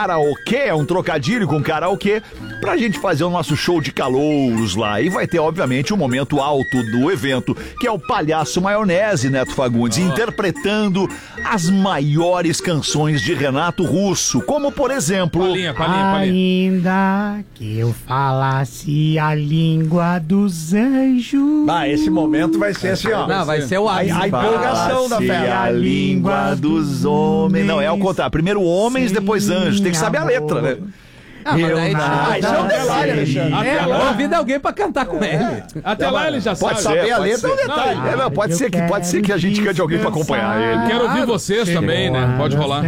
karaokê, é um trocadilho com karaokê, pra gente fazer o nosso show de calouros lá. E vai ter, obviamente, o momento alto do evento, que é o Palhaço Maionese, Neto Fagundes, interpretando as maiores canções de Renato Russo, como, por exemplo... Palinha. Ainda que eu falasse a língua dos anjos... Esse momento vai ser assim, ó. Não, vai ser o ápice. A empolgação da festa. A língua dos homens... Não, é o contrário. Primeiro homens, depois anjos. Tem que saber a letra, né? Ah, mas daí, Isso é um detalhe, Alexandre. Até lá, convida alguém pra cantar com ele. até lá ele já Pode sabe. saber a letra, é um ser. detalhe. Pode ser que a gente cante alguém pra acompanhar ele. Quero ouvir vocês também, né? Pode rolar.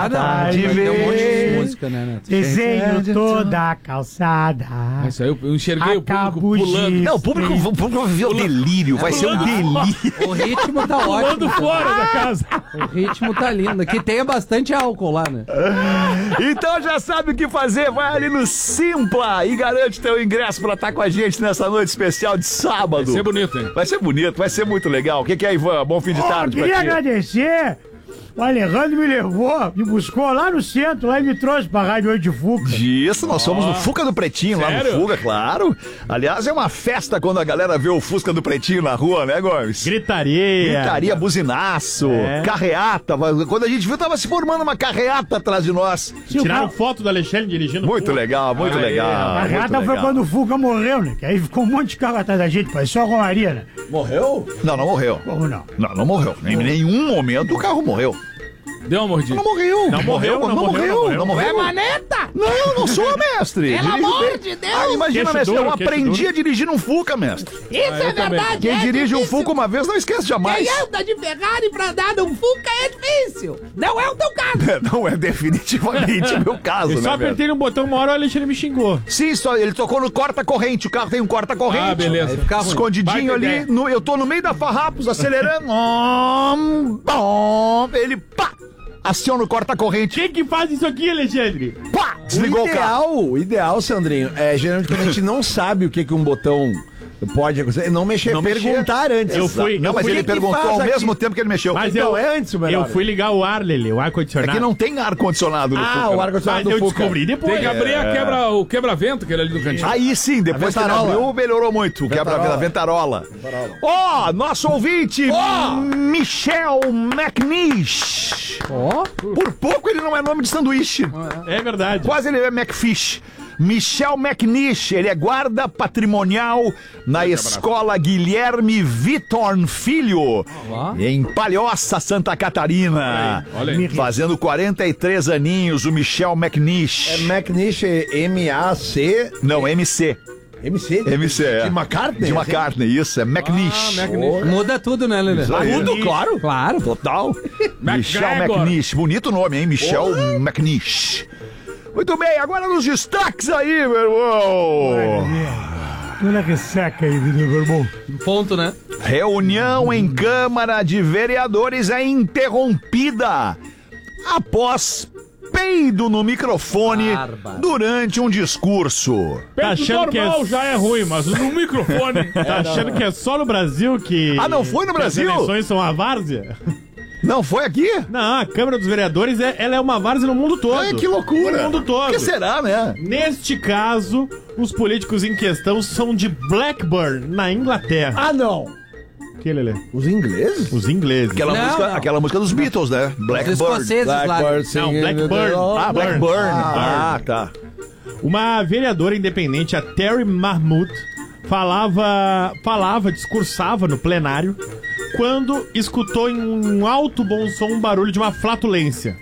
Tem um monte de música, né, Neto? Desenho toda a calçada. Isso aí eu enxerguei o público Acabo de- pulando. Não, o público vai viver o delírio, vai ser um delírio. O ritmo tá ótimo. Fora da casa. O ritmo tá lindo. Que tenha bastante álcool lá, né? Então já sabe o que fazer, vai ali no Simpla e garante teu ingresso pra estar com a gente nessa noite especial de sábado. Vai ser bonito, hein? Vai ser bonito, vai ser muito legal. O que é, Ivan? Bom fim de tarde Queria pra ti. agradecer. O Alejandro me levou, me buscou lá no centro, lá e me trouxe pra Rádio 8 de Fuca. Isso, nós somos no Fuca do Pretinho, lá Sério? no Fuca, claro. Aliás, é uma festa quando a galera vê o Fusca do Pretinho na rua, né, Gomes? Gritaria. Gritaria, buzinaço, carreata. Quando a gente viu, tava se formando uma carreata atrás de nós. Tiraram foto do Alexandre dirigindo. Muito legal, muito legal. A muito carreata foi legal. quando o Fuca morreu, né? Que aí ficou um monte de carro atrás da gente, parecia uma romaria, né? Morreu? Não morreu. Como não? Não morreu. Em nenhum momento o carro morreu. Deu uma mordida. Não morreu. Não morreu. É maneta! Não sou, mestre. Pelo Dirige amor bem. de Deus! Imagina, Queixo mestre, eu duro, queixo aprendi duro. a dirigir um Fuca, mestre. Isso é verdade! Quem é dirige um difícil. Fuca uma vez não esquece jamais. Quem anda de Ferrari pra andar num Fuca é difícil! Não é o teu caso! Não é definitivamente meu caso, Eu né, só mestre? apertei no botão uma hora, o Alexandre me xingou. Sim, só ele tocou no corta-corrente. O carro tem um corta-corrente. Ah, beleza. Escondidinho Baita ali. ideia. Eu tô no meio da Farrapos, acelerando. Ele, pá! Aciona o corta-corrente. Quem que faz isso aqui, Alexandre? Pá! Desligou o carro. O ideal, Sandrinho, é geralmente quando a gente não sabe o que um botão pode acontecer, não mexer, Não mexer. perguntar antes. Eu fui- Não, mas fui- ele que perguntou faz ao aqui? mesmo tempo que ele mexeu. Mas Então, eu, é antes o melhor. eu fui ligar o ar, Lele, o É ar-condicionado. que não tem ar-condicionado no Fuca. o né? ar-condicionado Mas do eu Fuca. descobri depois. Tem que abrir o quebra-vento, aquele ali do cantinho. Aí sim, depois que ele ventarola. abriu, melhorou muito. Quebra a ventarola. Ó, nosso ouvinte, Michel McNish. Por pouco ele não é nome de sanduíche. É verdade. Quase ele é McFish. Michel McNish, ele é guarda patrimonial na escola Guilherme Vitorn Filho, em Palhoça, Santa Catarina. Olha aí. Fazendo 43 aninhos, o Michel McNish. É McNish, M-A-C... Não, MC. MC? MC, é. De McCartney? De McCartney, isso, é McNish. Muda tudo, né, Lelê? Tudo, claro. Claro. Total. Michel McGregor. McNish. Bonito nome, hein? Michel McNish. Muito bem, agora nos destaques aí, meu irmão. Olha que seca aí, meu irmão. Ponto, né? Reunião em Câmara de Vereadores é interrompida após peido no microfone Bárbaro. durante um discurso. Tá Peito achando que normal é... já é ruim, mas no microfone. Tá achando que é só no Brasil que... Ah, não foi no que Brasil? As eleições são a várzea? Não foi aqui? Não, a Câmara dos Vereadores, ela é uma várzea no mundo todo. Ai, que loucura. No mundo todo. O que será, né? Neste caso, os políticos em questão são de Blackburn, na Inglaterra. Ah, não. Que, Lelê? Os ingleses? Os ingleses. Aquela música dos Beatles, né? Os Blackbird. escoceses lá. Não, Blackburn. Ah, Blackburn. Ah, tá. Uma vereadora independente, a Terry Mahmood, discursava no plenário quando escutou em um alto bom som um barulho de uma flatulência.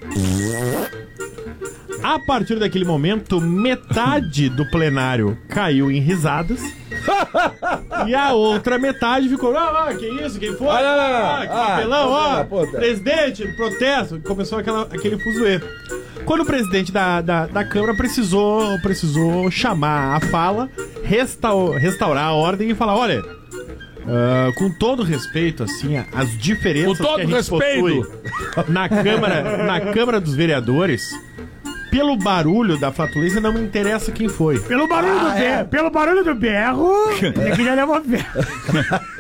A partir daquele momento, metade do plenário caiu em risadas e a outra metade ficou, que isso, quem foi? Que papelão, presidente, protesto. Começou aquele fuzuê. Quando o presidente da Câmara precisou chamar a fala, restaurar a ordem e falar, olha, com todo respeito, assim, as diferenças Com todo que a gente respeito. possui na Câmara dos Vereadores, pelo barulho da flatulência não me interessa quem foi. Pelo barulho do berro, é que já levou ferro.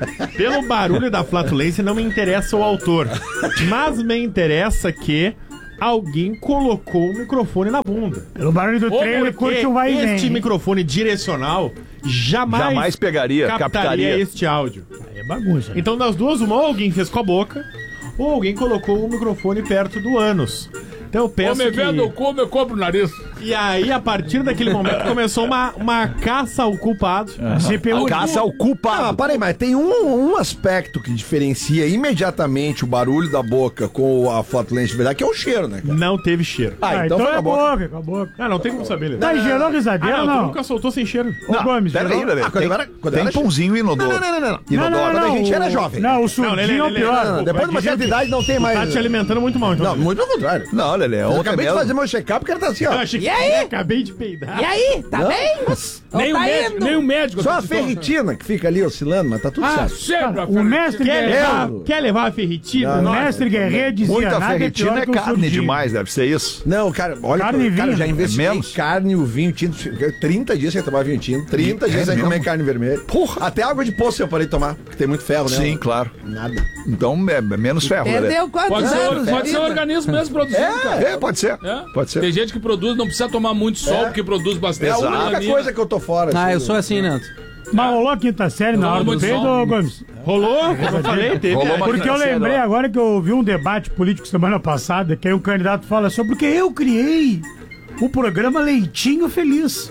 Pelo barulho da flatulência não me interessa o autor, mas me interessa que alguém colocou o microfone na bunda. Pelo barulho do trem, ele curte um vai e vem. Este microfone direcional jamais pegaria, captaria este áudio. Aí é bagunça. Né? Então, das duas, uma, alguém fez com a boca, ou alguém colocou o microfone perto do ânus. Então eu peço Come vendo o cu, eu compro o nariz. E aí, a partir daquele momento, começou uma caça ao culpado. Caça ao culpado. Ah, parei, mas tem um aspecto que diferencia imediatamente o barulho da boca com a flatulência de verdade, que é o cheiro, né, cara? Não teve cheiro. Então foi é a boca. com a boca. Ah, não tem como saber, Lelê. Tá, gerou risadeira ou Tu não? nunca soltou sem cheiro. Ô, Gomes, Peraí, gerou- Lelê. Quando Tem pãozinho inodoro. Não. Inodoro. Quando a gente era jovem. Não, o surdinho é o Lelê, pior. não, Depois de uma certa idade não tem mais. Tá te alimentando muito mal, então. Não, muito ao contrário. Não, Lelê. Eu Ontem acabei de mesmo. fazer meu check-up porque ele tá assim, Eu ó. achei que E aí? acabei de peidar. E aí, tá bem? Não Nem o tá médico, indo? nem o médico. Só a acreditou. ferritina que fica ali oscilando, mas tá tudo Ah, certo. sempre. O mestre Guerreiro, Quer levar a ferritina? o Nossa. mestre Guerreiro dizia Muita nada ferritina pior é que o carne surdinho. demais, deve ser isso. Não, cara, olha, Carne e cara, vinho. já investiguei É menos? carne, o vinho, tinto. 30 dias sem tomar vinho tinto, 30 dias sem mesmo? comer carne vermelha. Porra! Até água de poço eu parei de tomar, porque tem muito ferro, né? Sim, claro. Nada. Então é menos ferro, Lelê. Perdeu quantos Pode ser, anos? pode ser o vida? organismo mesmo produzindo, cara. É, pode ser. É. Pode ser. Tem gente que produz, não precisa tomar muito sol, porque produz bastante. É a única melanina. coisa que eu tô fora. Ah, assim, eu sou assim, Neto. Mas rolou a quinta série na Rolou hora do muito peido, som. ô, Gomes? Rolou, como eu falei, teve. Rolou uma Porque eu quinta lembrei série, ó. agora que eu ouvi um debate político semana passada, que aí um candidato fala sobre porque eu criei o programa Leitinho Feliz.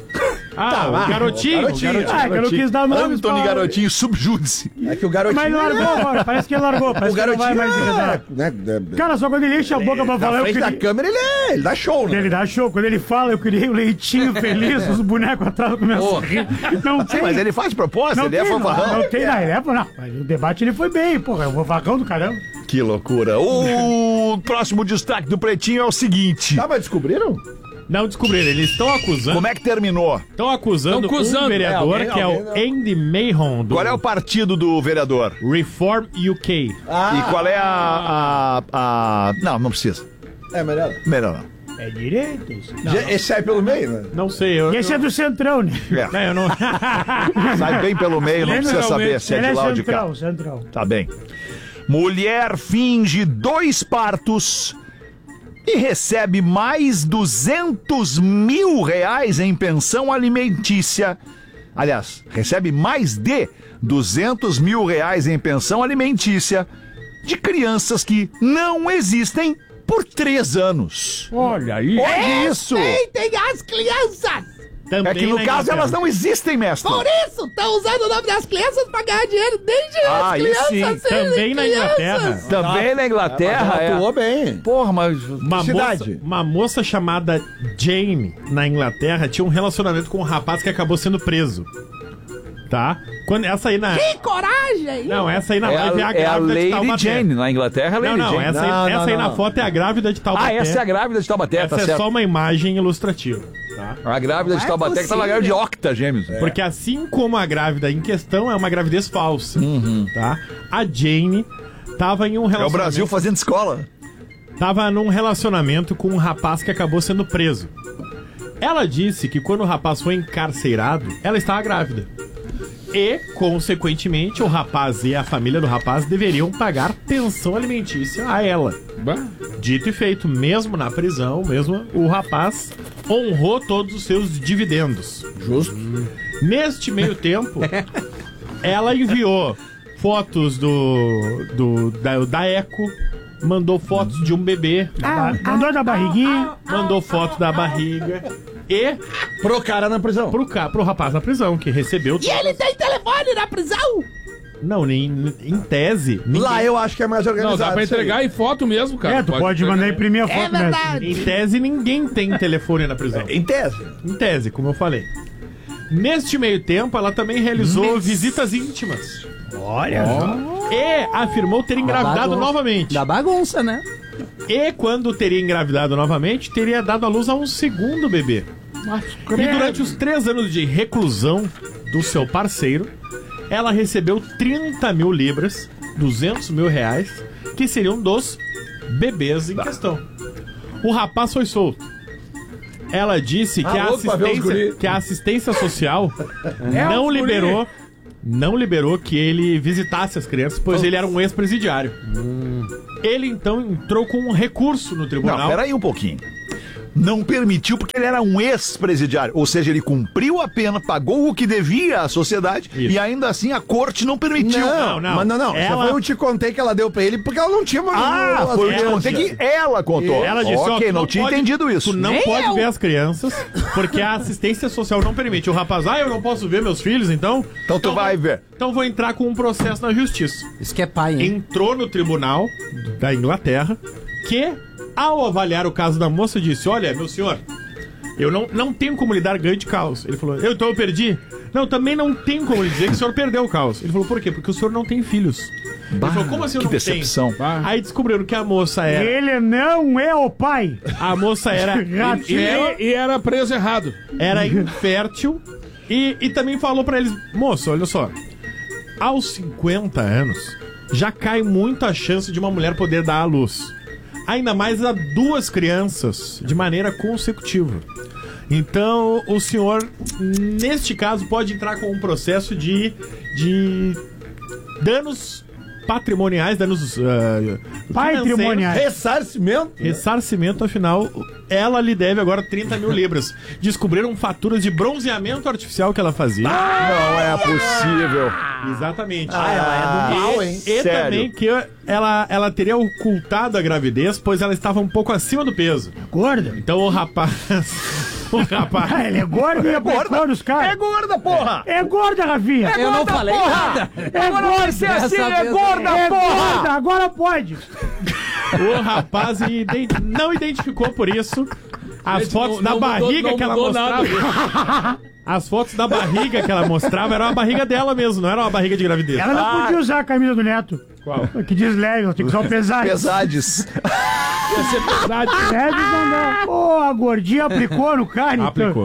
O garotinho. Ah, que eu não quis dar nome. Antony Garotinho subjúdice. É que o garotinho. Mas largou agora, parece que ele largou. Parece O que ele não vai garotinho. mais enganar. Né, Cara, só quando ele enche a boca pra na falar, eu frente da criei... câmera ele dá show, né? Ele dá show. Quando ele fala, eu criei o Leitinho Feliz, os bonecos atrás começam a rir. Não tem. Mas ele faz proposta, Não ele é tem, fanfarrão. não tem na época, não. Mas o debate ele foi bem, porra. É um fanfarrão do caramba. Que loucura. O próximo destaque do Pretinho é o seguinte. Tá, mas descobriram? Não descobriram, eles estão acusando. Como é que terminou? Estão acusando Tão acusando. um vereador É, alguém- que é o alguém Andy Mahon, do Qual é o partido do vereador? Reform UK. E qual é a... Não precisa. É melhor. Melhor não. É direito isso. Esse sai pelo meio, né? Não sei, eu... E esse é do Centrão, né? É. eu não... Sai bem pelo meio, não precisa saber se é Ele de é lá ou de cá. central. Tá bem. Mulher finge 2 partos e recebe mais 200 mil reais em pensão alimentícia. Aliás, recebe mais de 200 mil reais em pensão alimentícia de crianças que não existem por 3 anos. Olha aí. Olha isso! Tem as crianças! Também É que no na caso Inglaterra. elas não existem, mestre. Por isso, estão usando o nome das crianças pra ganhar dinheiro desde as aí crianças sim. serem Também na crianças. Inglaterra. Também na Inglaterra Atuou bem. Porra, mas... Cidade. Uma moça chamada Jane, na Inglaterra, tinha um relacionamento com um rapaz que acabou sendo preso. Tá? Quando essa aí na... Que coragem! Não, essa aí na É live é a a grávida de Lady Taubaté. Jane. Na Inglaterra é a Não, Lady não, Jane. essa aí na foto é a grávida de Taubaté. Essa é a grávida de Taubaté, Essa tá é certo. só uma imagem ilustrativa. Tá? A grávida de Não é Taubaté que tá na grávida de possível. octa gêmeos. Porque assim como a grávida em questão é uma gravidez falsa, tá? A Jane tava em um É o relacionamento... Brasil fazendo escola. Tava num relacionamento com um rapaz que acabou sendo preso. Ela disse que quando o rapaz foi encarcerado, ela estava grávida. E, consequentemente, o rapaz e a família do rapaz deveriam pagar pensão alimentícia a ela. Bah. Dito e feito, mesmo na prisão, mesmo o rapaz honrou todos os seus dividendos. Justo. Neste meio tempo, ela enviou fotos da Eco, mandou fotos de um bebê, Mandou da barriguinha. mandou foto da barriga e Pro cara na prisão. pro rapaz na prisão, que recebeu... E ele tem telefone na prisão? Não, nem em tese... Lá eu acho que é mais Não, organizado. dá pra isso aí. entregar em foto mesmo, cara. É, tu pode mandar imprimir a É foto, né? verdade. Em tese, ninguém tem telefone na prisão. Em tese. Em tese, como eu falei. Neste meio tempo, ela também realizou visitas íntimas. Olha só. E afirmou ter engravidado bagunça. novamente. Da bagunça, né? E quando teria engravidado novamente, teria dado à luz a um segundo bebê. E durante os 3 anos de reclusão do seu parceiro, ela recebeu 30 mil libras, 200 mil reais, que seriam dos bebês em questão. O rapaz foi solto. Ela disse que a assistência social não liberou que ele visitasse as crianças, pois ele era um ex-presidiário. Ele então entrou com um recurso no tribunal. Não, peraí um pouquinho. Não permitiu porque ele era um ex-presidiário. Ou seja, ele cumpriu a pena, pagou o que devia à sociedade e ainda assim a corte não permitiu. Não. Mas não. Ela... Essa foi eu te contei que ela deu pra ele porque ela não tinha... Foi eu te contei que ela contou. Ela disse, ok, não tinha entendido isso. Tu não pode ver as crianças porque a assistência social não permite. O rapaz, eu não posso ver meus filhos, então... Então tu vai ver. Então vou entrar com um processo na justiça. Isso que é pai, hein? Entrou no tribunal da Inglaterra que... Ao avaliar o caso da moça, disse, olha, meu senhor, eu não tenho como lhe dar ganho de causa. Ele falou, então eu perdi? Não, também não tenho como lhe dizer que o senhor perdeu o caos. Ele falou, por quê? Porque o senhor não tem filhos. Ele falou, como assim eu que não decepção. tenho? Aí descobriram que a moça era... Ele não é o pai. A moça era... E era preso errado. Era infértil e também falou pra eles, moço, olha só, aos 50 anos já cai muito a chance de uma mulher poder dar à luz. Ainda mais a 2 crianças de maneira consecutiva. Então, o senhor, neste caso, pode entrar com um processo de danos patrimoniais, danos Patrimoniais. Ressarcimento, afinal, ela lhe deve agora 30 mil libras. Descobriram faturas de bronzeamento artificial que ela fazia. Não é possível. Exatamente. Ela é do mal, hein? E Sério? também que ela teria ocultado a gravidez, pois ela estava um pouco acima do peso. Gorda. Então o rapaz... Ele é gordo e é gorda os caras. É gorda, porra! É gorda, Rafinha. Eu não falei nada. É gorda. ser assim, é gorda, é gorda. Agora pode. O rapaz não identificou por isso as fotos da barriga que ela mostrava. As fotos da barriga que ela mostrava era a barriga dela mesmo, não era uma barriga de gravidez. Ela não podia usar a camisa do Neto. Qual? Que diz leve, ela tem que usar o pesado. Pesades. Ia ser pesado. Leve não dá. Pô, a gordinha aplicou no cara, então. Aplicou.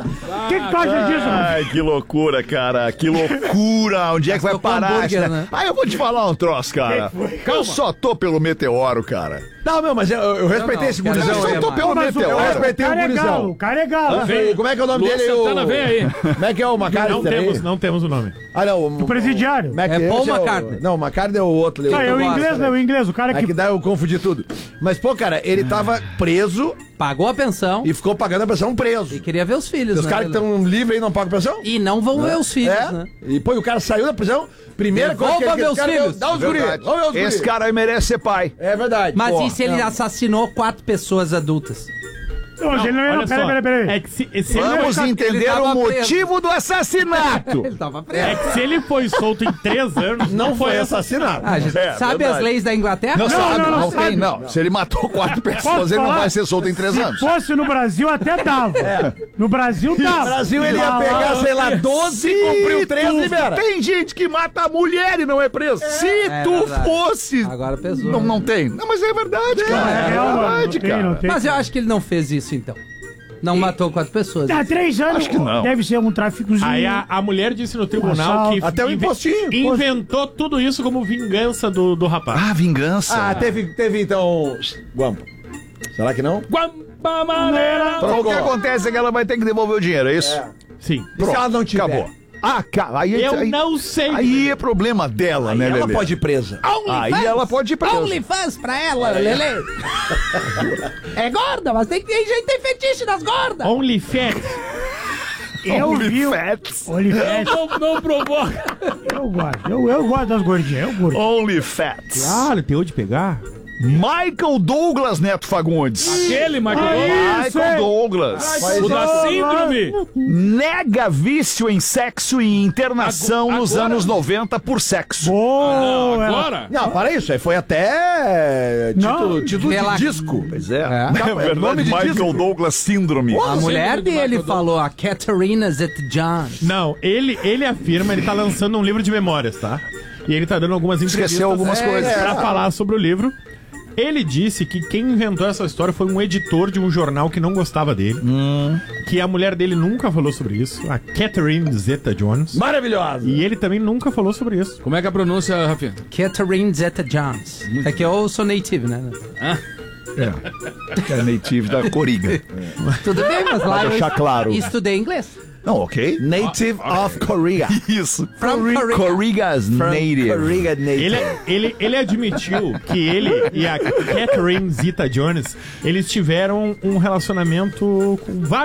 O que tu acha disso, Rafinha? Ai, que loucura, cara. Que loucura. Onde é que vai Gastou com parar? hambúrguer, né? Eu vou te falar um troço, cara. Eu só tô pelo meteoro, cara. Não, meu, mas eu respeitei esse cara, gurizão Eu aí. só tô pelo Mas meteoro. Eu respeitei o cara é gurizão. galo, o cara é galo. Como é que é o nome Luan dele? Santana, vem aí. Como é que é o McCartney? Não temos o nome. Não. O presidiário. É Paul McCartney. Não, o McCartney é o outro. Ah, é o inglês, né? O inglês, o cara É que que... daí eu confundi tudo. Mas, pô, cara, ele tava preso Pagou a pensão e ficou pagando a pensão preso. e queria ver os filhos, Os né? caras que estão livres aí não pagam pensão? E não vão ver os filhos, É. né? E, pô, e o cara saiu da prisão. Primeira Devolva coisa que meus esse cara filhos. dá os guris. Verdade. Vamos ver os guris. Esse cara aí merece ser pai. É verdade. Mas Pô, e se ele assassinou 4 pessoas adultas? Não, mas ele não é... olha Não, só, peraí. É que se ele Vamos entender tava o motivo do assassinato. Ele tava preso. É que se ele foi solto em 3 anos, não foi assassinado. Ah, gente, sabe verdade. as leis da Inglaterra? Não, sabe, não não, sabe. tem, não. Se ele matou 4 pessoas, ele não falar? vai ser solto em 3 anos. Se fosse no Brasil, até dava. No Brasil, dava. No Brasil ele ia pegar, sei lá, 12 e cumpriu 13 e libera. Tem gente que mata a mulher e não é preso. Se tu verdade. fosse... Agora pesou. Não, né? não tem. Não, mas é verdade, cara. É, Não, mano, verdade, não tem, cara. não tem. Mas eu acho que ele não fez isso, então. Não matou 4 pessoas. Há 3 anos Acho que não. deve ser um tráficozinho. Aí a mulher disse no tribunal que Até o impostinho. inventou tudo isso como vingança do rapaz. Ah, vingança. Ah, teve então... Guampa. Será que não? Guampamaneira. Então, o que acontece é que ela vai ter que devolver o dinheiro, é isso? Sim. E se ela não tiver? Acabou. Ah, cara, aí, Eu aí, não sei. aí é problema dela, né, Ela Lelê? pode ir presa. Aí ela pode ir presa. OnlyFans pra ela, Lelê. É gorda, mas tem gente que tem fetiche nas gordas. OnlyFans. Eu vi o... Fats. OnlyFans. Não provoca. Eu gosto. Eu gosto das gordinhas. Eu gosto. Only Fats. Claro, tem onde pegar. Michael Douglas Neto Fagundes. Aquele, Michael. Michael Douglas. O da síndrome. Nega vício em sexo e internação nos Agora? anos 90 por sexo. Boa. Agora? Não, para isso. Aí foi até Não. título Rela- de disco. Pois é. É verdade, nome de Michael disco. Douglas Síndrome. A mulher síndrome do dele Michael falou, a Katarina Zeta-Jones. Não, ele afirma, ele tá lançando um livro de memórias, tá? E ele tá dando algumas entrevistas Esqueceu algumas coisas. pra falar sobre o livro. Ele disse que quem inventou essa história foi um editor de um jornal que não gostava dele. Que a mulher dele nunca falou sobre isso, a Catherine Zeta-Jones. Maravilhosa. E ele também nunca falou sobre isso. Como é que é a pronúncia, Rafinha? Katarina Zeta-Jones. É que eu sou native, né? Que é native da Coriga. Tudo bem, mas lá Pra deixar claro. estudei inglês. Não, ok. Native of Korea. Isso. From Korea. Korea's native. Korea native. Ele admitiu que ele e a Catherine Zeta-Jones, eles tiveram um relacionamento com vários